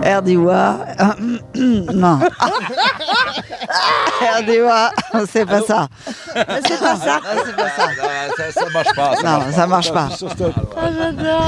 Erdiwa. Non. Erdiwa, c'est pas ça. C'est pas ça. C'est pas ça. Ça marche pas. Non, ça marche pas. J'adore.